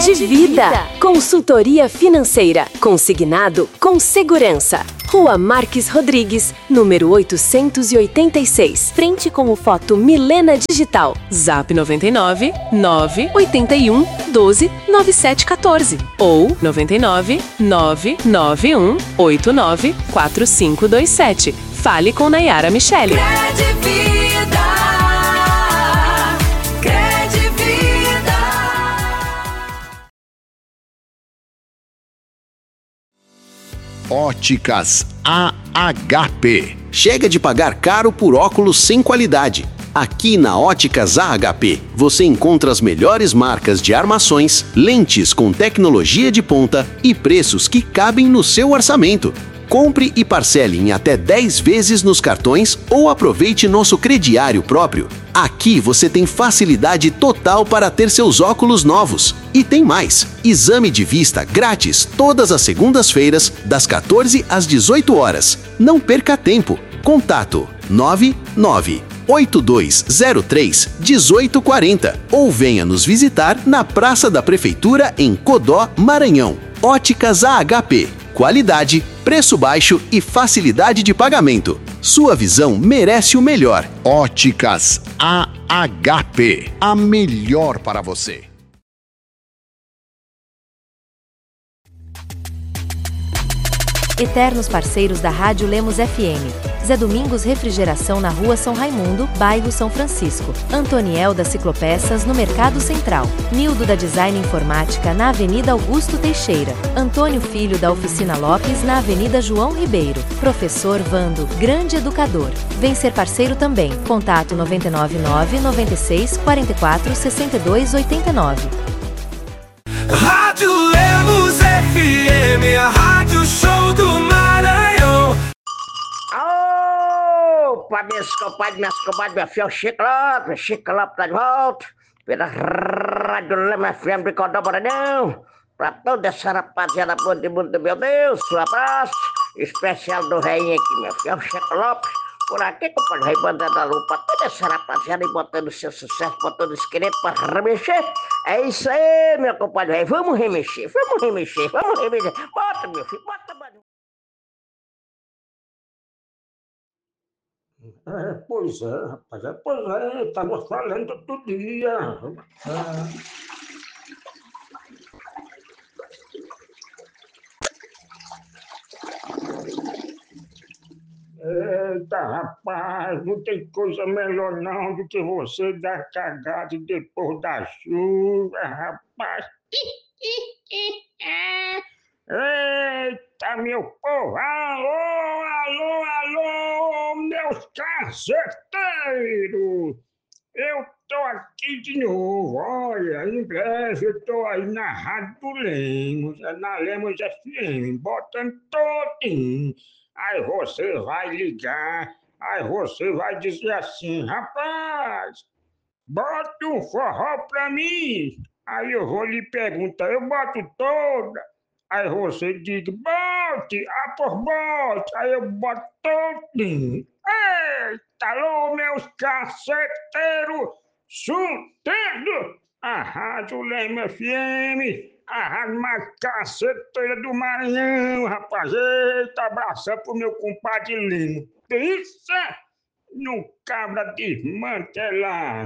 Vida. Consultoria financeira. Consignado com segurança. Rua Marques Rodrigues, número 886. Frente com o Foto Milena Digital. Zap 99 981 12 9714 ou 99 991 89 4527. Fale com Nayara Michele. Óticas AHP. Chega de pagar caro por óculos sem qualidade. Aqui na Óticas AHP, você encontra as melhores marcas de armações, lentes com tecnologia de ponta e preços que cabem no seu orçamento. Compre e parcele em até 10 vezes nos cartões ou aproveite nosso crediário próprio. Aqui você tem facilidade total para ter seus óculos novos. E tem mais! Exame de vista grátis todas as segundas-feiras, das 14 às 18 horas. Não perca tempo. Contato 9982031840 ou venha nos visitar na Praça da Prefeitura em Codó, Maranhão. Óticas AHP. Qualidade, preço baixo e facilidade de pagamento. Sua visão merece o melhor. Óticas AHP. A melhor para você. Eternos parceiros da Rádio Lemos FM. Zé Domingos Refrigeração na Rua São Raimundo, bairro São Francisco. Antoniel da Ciclopeças no Mercado Central. Nildo da Design Informática na Avenida Augusto Teixeira. Antônio Filho da Oficina Lopes na Avenida João Ribeiro. Professor Vando, grande educador. Vem ser parceiro também. Contato 999 96 44 62 89. Rádio Lemos FM, a rádio show do Maranhão. Opa, meus compadres, minha filha, Chico Lopes tá de volta. Pela Rádio Lemos FM de Codó, Maranhão. Pra toda essa rapaziada boa de mundo, meu Deus, um abraço especial do reinho aqui, meu filho, Chico Lopes. Por aqui, compadre, vai Banda da Lupa, toda essa rapaziada e botando seu sucesso, botando os queridos pra remexer. É isso aí, meu compadre, vamos remexer. Bota, meu filho, bota, mano. Pois é, rapaz, tava falando outro dia. Eita, rapaz, não tem coisa melhor não do que você dar cagada depois da chuva, rapaz. Eita, meu povo, alô, meus caceteiros. Eu tô aqui de novo, olha, em breve eu tô aí na Rádio Lemos, na Lemos FM, botando todinho. Aí você vai ligar, aí você vai dizer assim, rapaz, bota um forró pra mim. Aí eu vou lhe perguntar, eu boto toda. Aí você diz, bote, por bote. Aí eu boto todinho. Eita, alô, meus caceteiros, chutando a Rádio Lemos FM. A rádio mais caceteira do Maranhão, rapaz. Eita, abração pro meu compadre Lino. Pensa no cabra desmantelado.